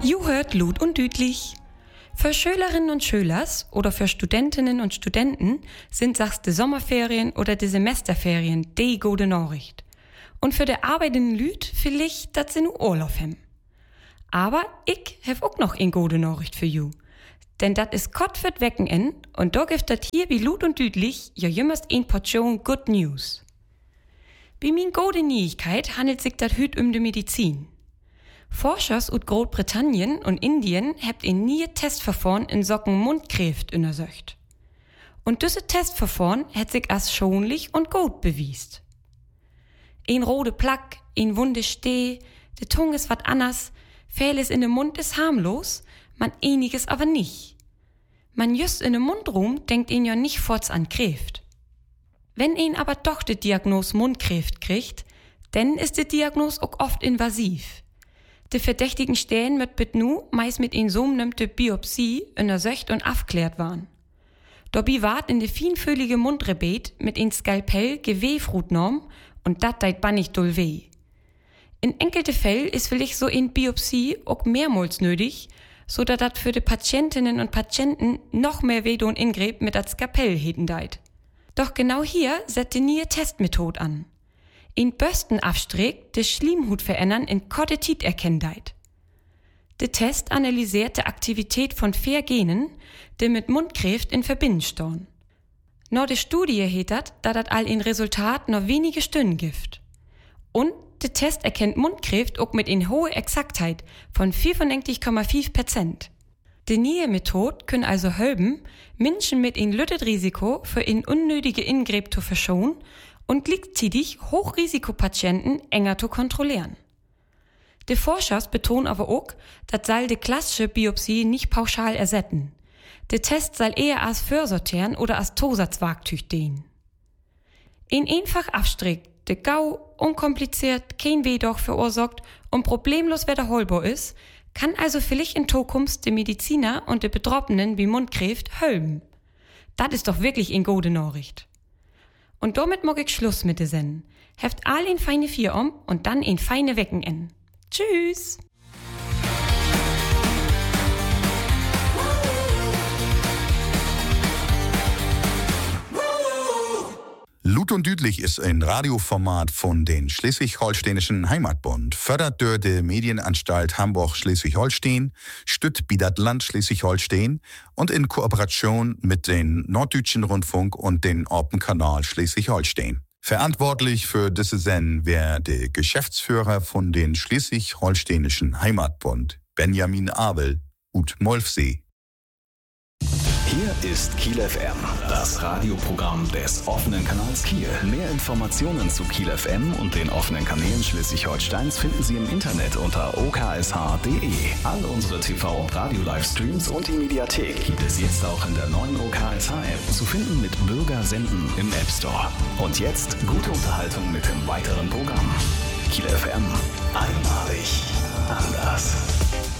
Ju hört Lud und Düdlich. Für Schülerinnen und Schülers oder für Studentinnen und Studenten sind sachs die Sommerferien oder die Semesterferien die gute Nachricht. Und für die arbeitenden Lüd vielleicht, dass sie nu Urlaub haben. Aber ich hab auch noch eine gute Nachricht für you. Denn dat is Kott fürt Wecken und da gibt dat hier wie Lud und Düdlich ja jümmerst ein Portion Good News. Bei min gute Neuigkeit handelt sich dat hüt um die Medizin. Forschers aus Großbritannien und Indien habt ein nie Testverfahren in Socken Mundkräft untersucht. Und diese Testverfahren hat sich als schonlich und gut bewiesen. Ein rote Plack, ein wunde Steh, die Zunge ist wat anders, Fehles in den Mund ist harmlos, man einiges aber nicht. Man just in den Mund rum denkt ihn ja nicht forts an Kräft. Wenn ihn aber doch die Diagnose Mundkräft kriegt, dann ist die Diagnose auch oft invasiv. Die verdächtigen Stellen mit nu meist mit in so nemmte Biopsie untersucht und aufklärt waren. Dobby ward in de feinfühlige Mundrebet mit in Skalpell Gewebfrut norm und dat deit bannig doll weh. In enkelte Fäll ist vielleicht so in Biopsie auch mehrmals nötig, so dass dat für die Patientinnen und Patienten noch mehr weh und Ingriff mit dat Skalpell heten deit. Doch genau hier setzt die neue Testmethode an. In Börstenabstrick de Schlimmhut verändern in Kortetit erkenndeit. Der Test analysiert die Aktivität von 4 Genen, die mit Mundkräft in Verbindung stehen. Nur die Studie hetet, da das all in Resultat noch wenige Stunden gibt. Und der Test erkennt Mundkräft auch mit in hohe Exaktheit von 94,5%. Die neue Methode können also helfen, Menschen mit in lüttet Risiko für in unnötige Ingriff zu verschonen und gleichzeitig Hochrisikopatienten enger zu kontrollieren. Die Forschers betonen aber auch, dass soll die klassische Biopsie nicht pauschal ersetzen. Der Test soll eher als Vorsortieren oder als Zusatzwerkzeug dienen. In einfach Abstrick, der gau, unkompliziert, kein Weh doch verursacht und problemlos wiederholbar ist, kann also vielleicht in Zukunft die Mediziner und die Betroffenen wie Mundkräft helfen. Das ist doch wirklich eine gute Nachricht. Und damit mag ich Schluss mit der Sendung. Heft all in feine Vier und dann in feine Wecken in. Tschüss! Lud und Düdlich ist ein Radioformat von den Schleswig-Holsteinischen Heimatbund, fördert durch die Medienanstalt Hamburg-Schleswig-Holstein, stützt Bidat Land Schleswig-Holstein und in Kooperation mit den Norddeutschen Rundfunk und den Orpen-Kanal Schleswig-Holstein. Verantwortlich für diese Sendung wäre der Geschäftsführer von den Schleswig-Holsteinischen Heimatbund, Benjamin Abel, ut Molfsee. Hier ist Kiel FM, das Radioprogramm des offenen Kanals Kiel. Mehr Informationen zu Kiel FM und den offenen Kanälen Schleswig-Holsteins finden Sie im Internet unter oksh.de. All unsere TV- und Radio-Livestreams und die Mediathek gibt es jetzt auch in der neuen OKSH-App, zu finden mit Bürger senden im App Store. Und jetzt gute Unterhaltung mit dem weiteren Programm. Kiel FM, einmalig anders.